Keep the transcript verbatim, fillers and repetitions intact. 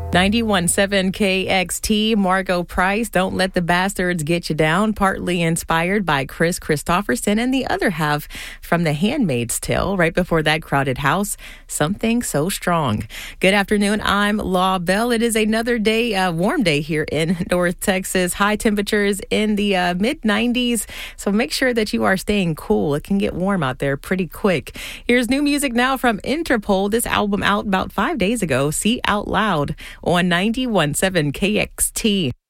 ninety-one point seven K X T, Margot Price, Don't Let the Bastards Get You Down, partly inspired by Chris Christopherson, and the other half from The Handmaid's Tale. Right before that, Crowded House, Something So Strong. Good afternoon, I'm Law Bell. It is another day, a warm day here in North Texas. High temperatures in the uh, mid nineties, so make sure that you are staying cool. It can get warm out there pretty quick. Here's new music now from Interpol. This album out about five days ago, See Out Loud, on ninety-one point seven K X T.